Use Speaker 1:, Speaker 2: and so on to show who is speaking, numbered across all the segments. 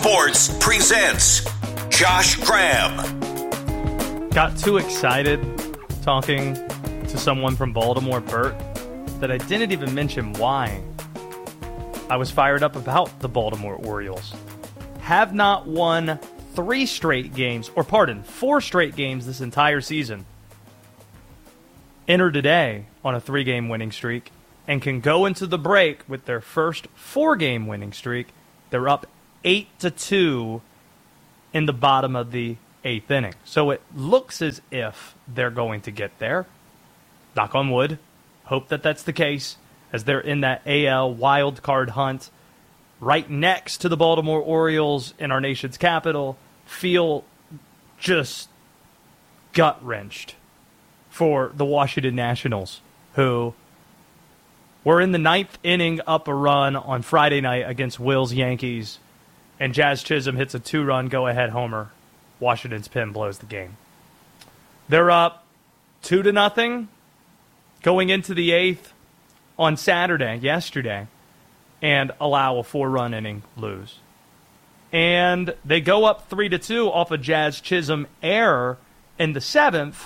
Speaker 1: Sports presents Josh Graham.
Speaker 2: Got too excited talking to someone from Baltimore, Bert, that I didn't even mention why I was fired up about the Baltimore Orioles. Have not won 4 straight games this entire season. Enter today on a 3-game winning streak and can go into the break with their first 4-game winning streak. They're up 8-2 in the bottom of the 8th inning. So it looks as if they're going to get there. Knock on wood. Hope that that's the case, as they're in that AL wild card hunt right next to the Baltimore Orioles in our nation's capital. Feel just gut-wrenched for the Washington Nationals, who were in the 9th inning up a run on Friday night against Will's Yankees, and Jazz Chisholm hits a 2-run go-ahead homer. Washington's pen blows the game. They're up 2-0 going into the 8th on yesterday, and allow a 4-run inning lose. And they go up 3-2 off a Jazz Chisholm error in the 7th,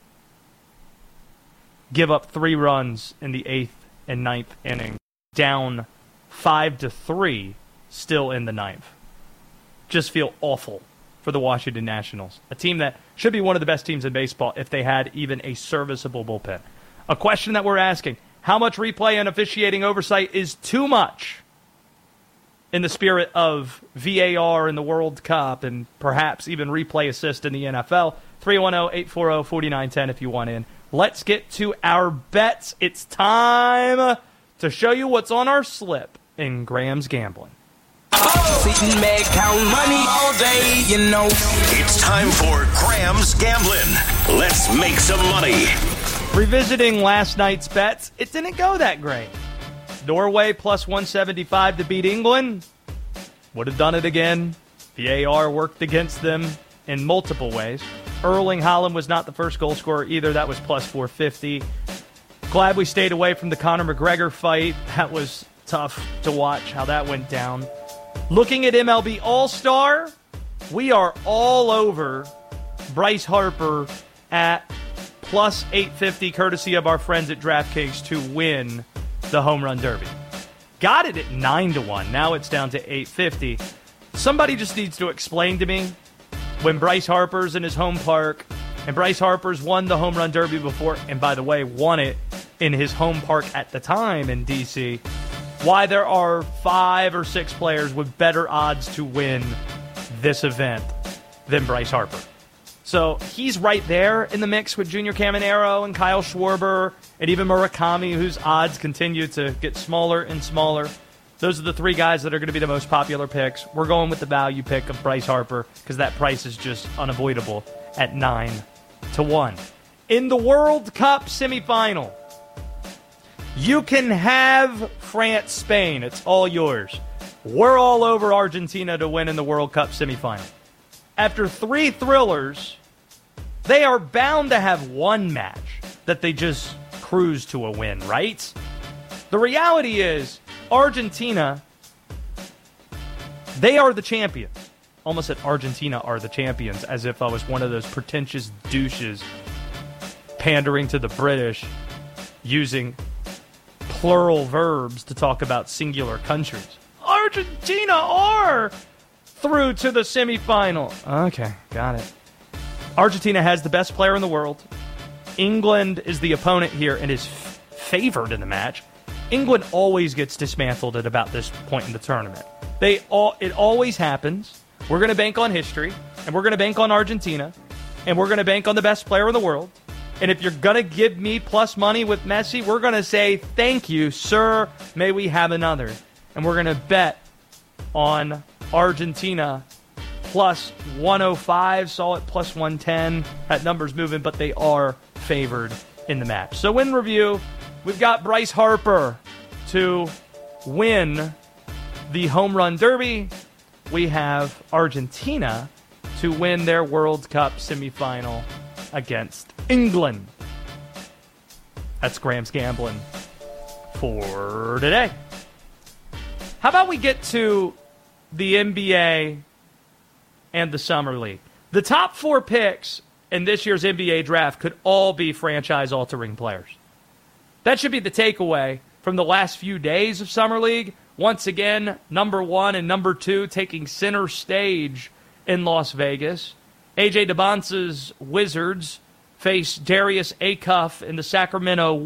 Speaker 2: give up 3 runs in the 8th and 9th inning, down 5-3 still in the 9th. Just feel awful for the Washington Nationals, a team that should be one of the best teams in baseball if they had even a serviceable bullpen. A question that we're asking: how much replay and officiating oversight is too much in the spirit of VAR in the World Cup and perhaps even replay assist in the NFL? 310-840-4910 if you want in. Let's get to our bets. It's time to show you what's on our slip in Graham's Gambling.
Speaker 3: Sitting back, count money all day, you know.
Speaker 1: It's time for Graham's Gambling. Let's make some money.
Speaker 2: Revisiting last night's bets, it didn't go that great. Norway plus 175 to beat England. Would have done it again. VAR worked against them in multiple ways. Erling Haaland was not the first goal scorer either. That was plus 450. Glad we stayed away from the Conor McGregor fight. That was tough to watch how that went down. Looking at MLB All-Star, we are all over Bryce Harper at plus 850, courtesy of our friends at DraftKings, to win the Home Run Derby. Got it at 9-1. Now it's down to 850. Somebody just needs to explain to me, when Bryce Harper's in his home park, and Bryce Harper's won the Home Run Derby before, and by the way, won it in his home park at the time in D.C., why there are 5 or 6 players with better odds to win this event than Bryce Harper. So he's right there in the mix with Junior Caminero and Kyle Schwarber and even Murakami, whose odds continue to get smaller and smaller. Those are the 3 guys that are going to be the most popular picks. We're going with the value pick of Bryce Harper because that price is just unavoidable at 9-1. In the World Cup semifinal, you can have France-Spain. It's all yours. We're all over Argentina to win in the World Cup semifinal. After 3 thrillers, they are bound to have one match that they just cruise to a win, right? The reality is, Argentina, they are the champions. Almost said Argentina are the champions, as if I was one of those pretentious douches pandering to the British, using plural verbs to talk about singular countries. Argentina are through to the semifinal. Okay, got it. Argentina has the best player in the world. England is the opponent here and is favored in the match. England always gets dismantled at about this point in the tournament. It always happens. We're going to bank on history, and we're going to bank on Argentina, and we're going to bank on the best player in the world. And if you're going to give me plus money with Messi, we're going to say, thank you, sir. May we have another. And we're going to bet on Argentina plus 105. Saw it plus 110. That number's moving, but they are favored in the match. So in review, we've got Bryce Harper to win the Home Run Derby. We have Argentina to win their World Cup semifinal against England. That's Graham's Gambling for today. How about we get to the NBA and the Summer League. The top 4 picks in this year's NBA draft could all be franchise-altering players. That should be the takeaway from the last few days of Summer League. Once again, number 1 and number 2 taking center stage in Las Vegas. A.J. Debonce's Wizards face Darius Acuff in the Sacramento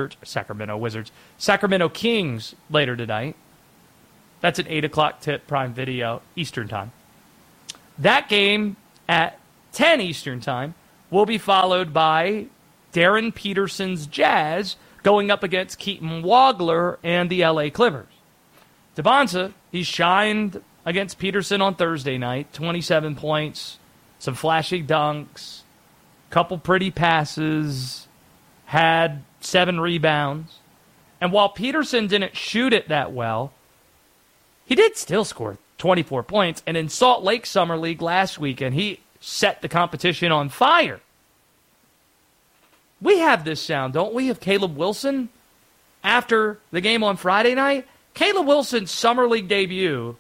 Speaker 2: Kings later tonight. That's an 8 o'clock tip, Prime Video, Eastern Time. That game at 10 Eastern Time will be followed by Darren Peterson's Jazz going up against Keaton Wagler and the LA Clippers. Debonce, he shined against Peterson on Thursday night, 27 points, some flashy dunks, couple pretty passes, had 7 rebounds. And while Peterson didn't shoot it that well, he did still score 24 points. And in Salt Lake Summer League last weekend, he set the competition on fire. We have this sound, don't we, of Caleb Wilson after the game on Friday night? Caleb Wilson's Summer League debut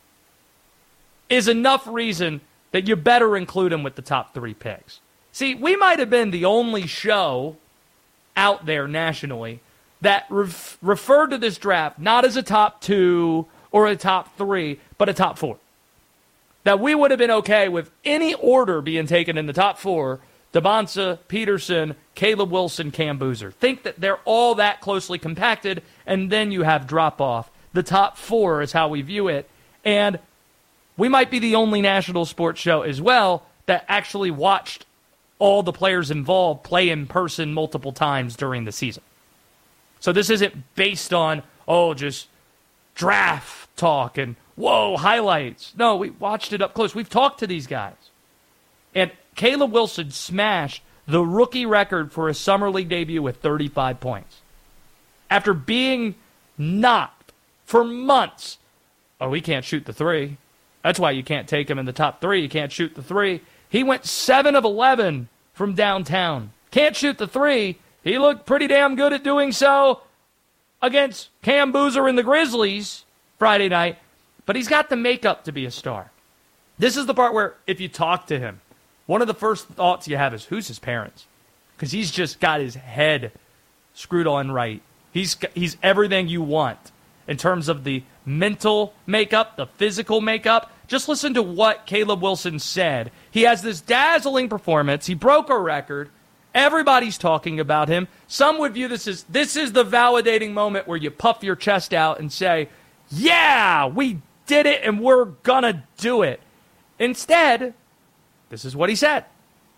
Speaker 2: is enough reason that you better include him with the top 3 picks. See, we might have been the only show out there nationally that referred to this draft not as a top 2 or a top 3, but a top 4. That we would have been okay with any order being taken in the top 4, Debonce, Peterson, Caleb Wilson, Cam Boozer. Think that they're all that closely compacted, and then you have drop-off. The top 4 is how we view it, and we might be the only national sports show as well that actually watched all the players involved play in person multiple times during the season. So this isn't based on, just draft talk and, highlights. No, we watched it up close. We've talked to these guys. And Caleb Wilson smashed the rookie record for a Summer League debut with 35 points. After being knocked for months, he can't shoot the 3. That's why you can't take him in the top 3. You can't shoot the 3. He went 7 of 11 from downtown. Can't shoot the 3. He looked pretty damn good at doing so against Cam Boozer and the Grizzlies Friday night. But he's got the makeup to be a star. This is the part where if you talk to him, one of the first thoughts you have is, who's his parents? Because he's just got his head screwed on right. He's everything you want in terms of the mental makeup, the physical makeup. Just listen to what Caleb Wilson said. He has this dazzling performance. He broke a record. Everybody's talking about him. Some would view this is the validating moment where you puff your chest out and say, yeah, we did it and we're going to do it. Instead, this is what he said.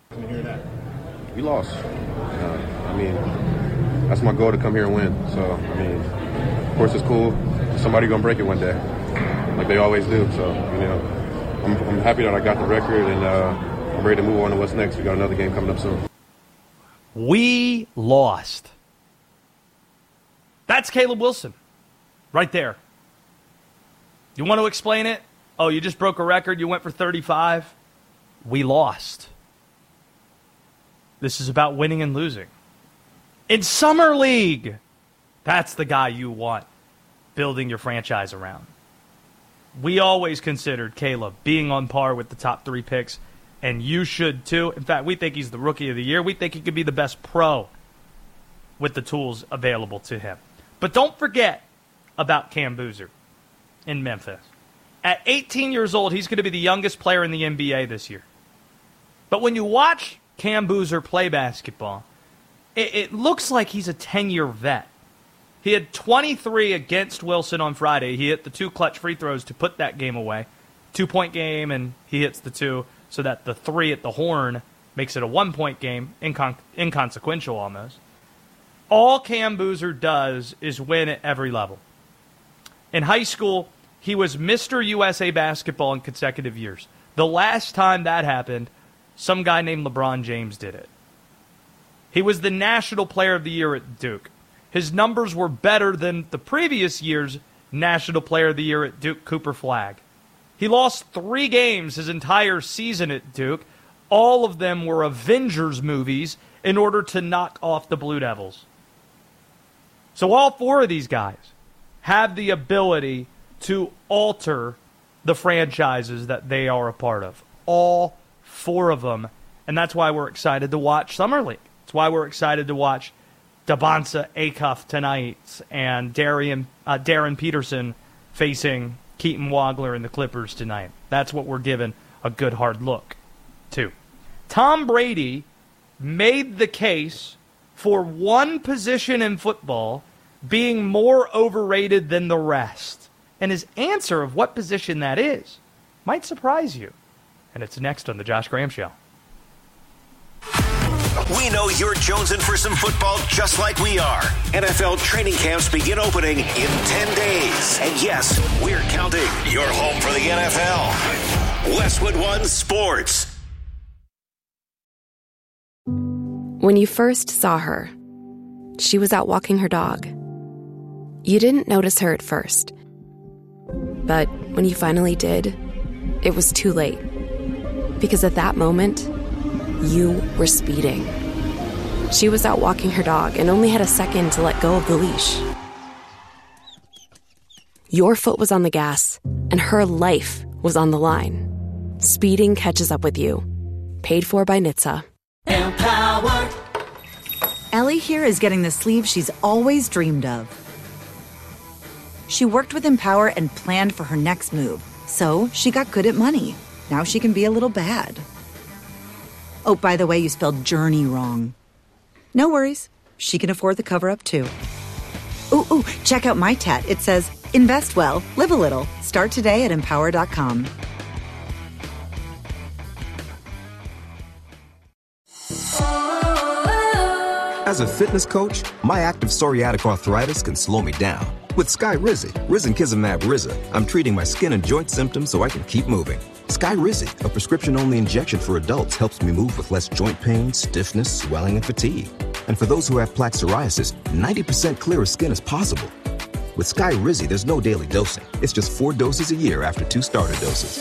Speaker 4: We lost. That's my goal, to come here and win. So, of course it's cool. Somebody's going to break it one day, like they always do. So, I'm happy that I got the record, and I'm ready to move on to what's next. We got another game coming up soon.
Speaker 2: We lost. That's Caleb Wilson right there. You want to explain it? You just broke a record. You went for 35. We lost. This is about winning and losing. In Summer League, that's the guy you want building your franchise around. We always considered Caleb being on par with the top 3 picks, and you should too. In fact, we think he's the Rookie of the Year. We think he could be the best pro with the tools available to him. But don't forget about Cam Boozer in Memphis. At 18 years old, he's going to be the youngest player in the NBA this year. But when you watch Cam Boozer play basketball, it looks like he's a 10-year vet. He had 23 against Wilson on Friday. He hit the 2 clutch free throws to put that game away. 2-point game, and he hits the 2 so that the 3 at the horn makes it a 1-point game, inconsequential almost. All Cam Boozer does is win at every level. In high school, he was Mr. USA basketball in consecutive years. The last time that happened, some guy named LeBron James did it. He was the National Player of the Year at Duke. His numbers were better than the previous year's National Player of the Year at Duke, Cooper Flagg. He lost 3 games his entire season at Duke. All of them were Avengers movies in order to knock off the Blue Devils. So all 4 of these guys have the ability to alter the franchises that they are a part of. All 4 of them. And that's why we're excited to watch Summer League. It's why we're excited to watch Dabonsa Acuff tonight and Darren Peterson facing Keaton Wagler and the Clippers tonight. That's what we're giving a good hard look to. Tom Brady made the case for one position in football being more overrated than the rest. And his answer of what position that is might surprise you. And it's next on The Josh Graham Show.
Speaker 1: We know you're jonesing for some football just like we are. NFL training camps begin opening in 10 days. And yes, we're counting. You're home for the NFL. Westwood One Sports.
Speaker 5: When you first saw her, she was out walking her dog. You didn't notice her at first. But when you finally did, it was too late. Because at that moment, you were speeding. She was out walking her dog and only had a second to let go of the leash. Your foot was on the gas, and her life was on the line. Speeding catches up with you. Paid for by NHTSA.
Speaker 6: Empower. Ellie here is getting the sleeve she's always dreamed of. She worked with Empower and planned for her next move, so she got good at money. Now she can be a little bad. Oh, by the way, you spelled journey wrong. No worries. She can afford the cover-up, too. Ooh, check out my tat. It says, invest well, live a little. Start today at Empower.com.
Speaker 7: As a fitness coach, my active psoriatic arthritis can slow me down. With Skyrizi, risankizumab Riza, I'm treating my skin and joint symptoms so I can keep moving. Skyrizi, a prescription-only injection for adults, helps me move with less joint pain, stiffness, swelling, and fatigue. And for those who have plaque psoriasis, 90% clearer skin is possible. With Skyrizi, there's no daily dosing. It's just 4 doses a year after 2 starter doses.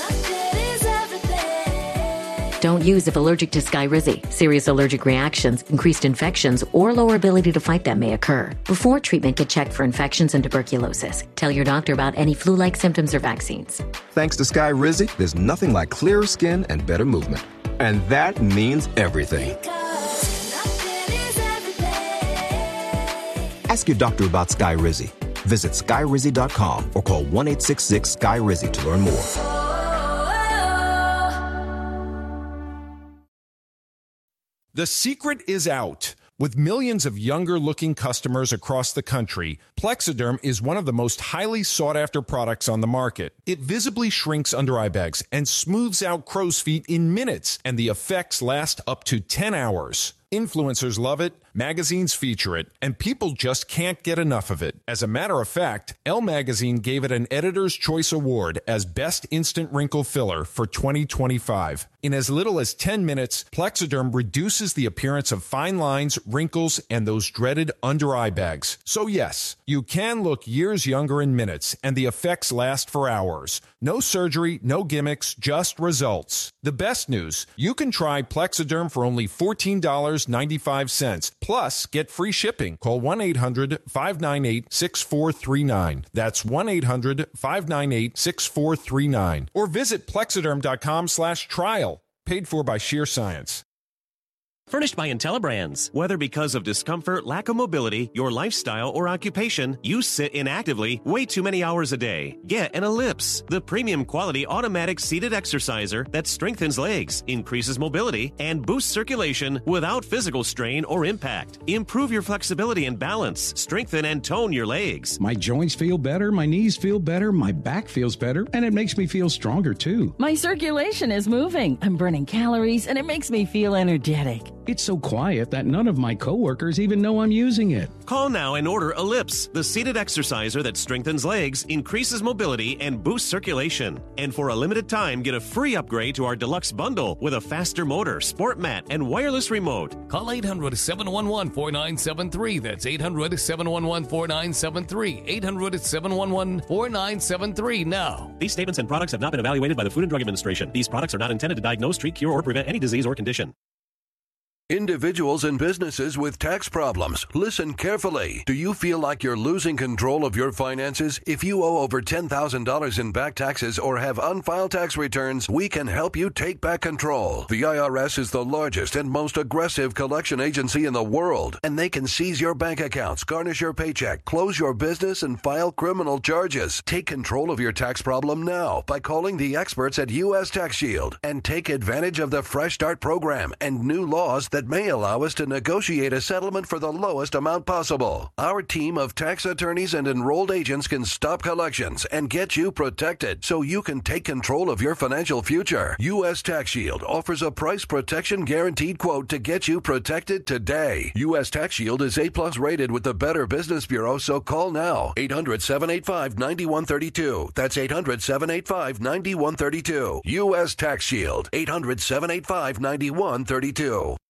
Speaker 8: Don't use if allergic to Skyrizi. Serious allergic reactions, increased infections, or lower ability to fight them may occur. Before treatment, get checked for infections and tuberculosis. Tell your doctor about any flu-like symptoms or vaccines.
Speaker 7: Thanks to Skyrizi, there's nothing like clearer skin and better movement. And that means everything. Ask your doctor about Skyrizi. Visit Skyrizi.com or call 1-866-SKY-RIZI to learn more.
Speaker 9: The secret is out. With millions of younger-looking customers across the country, Plexiderm is one of the most highly sought-after products on the market. It visibly shrinks under-eye bags and smooths out crow's feet in minutes, and the effects last up to 10 hours. Influencers love it, magazines feature it, and people just can't get enough of it. As a matter of fact, Elle Magazine gave it an Editor's Choice Award as Best Instant Wrinkle Filler for 2025. In as little as 10 minutes, Plexiderm reduces the appearance of fine lines, wrinkles, and those dreaded under-eye bags. So yes, you can look years younger in minutes, and the effects last for hours. No surgery, no gimmicks, just results. The best news, you can try Plexiderm for only $14.95. Plus, get free shipping. Call 1-800-598-6439. That's 1-800-598-6439. Or visit Plexiderm.com/trial. Paid for by Sheer Science.
Speaker 10: Furnished by IntelliBrands. Whether because of discomfort, lack of mobility, your lifestyle, or occupation, you sit inactively way too many hours a day. Get an Ellipse, the premium quality automatic seated exerciser that strengthens legs, increases mobility, and boosts circulation without physical strain or impact. Improve your flexibility and balance. Strengthen and tone your legs.
Speaker 11: My joints feel better, my knees feel better, my back feels better, and it makes me feel stronger too.
Speaker 12: My circulation is moving. I'm burning calories, and it makes me feel energetic.
Speaker 11: It's so quiet that none of my coworkers even know I'm using it.
Speaker 10: Call now and order Ellipse, the seated exerciser that strengthens legs, increases mobility, and boosts circulation. And for a limited time, get a free upgrade to our deluxe bundle with a faster motor, sport mat, and wireless remote.
Speaker 13: Call 800-711-4973. That's 800-711-4973. 800-711-4973 now.
Speaker 10: These statements and products have not been evaluated by the Food and Drug Administration. These products are not intended to diagnose, treat, cure, or prevent any disease or condition.
Speaker 13: Individuals and businesses with tax problems, listen carefully. Do you feel like you're losing control of your finances? If you owe over $10,000 in back taxes or have unfiled tax returns, we can help you take back control. The IRS is the largest and most aggressive collection agency in the world, and they can seize your bank accounts, garnish your paycheck, close your business, and file criminal charges. Take control of your tax problem now by calling the experts at U.S. Tax Shield and take advantage of the Fresh Start program and new laws that may allow us to negotiate a settlement for the lowest amount possible. Our team of tax attorneys and enrolled agents can stop collections and get you protected so you can take control of your financial future. U.S. Tax Shield offers a price protection guaranteed quote to get you protected today. U.S. Tax Shield is A+ rated with the Better Business Bureau, so call now. 800-785-9132. That's 800-785-9132. U.S. Tax Shield. 800-785-9132.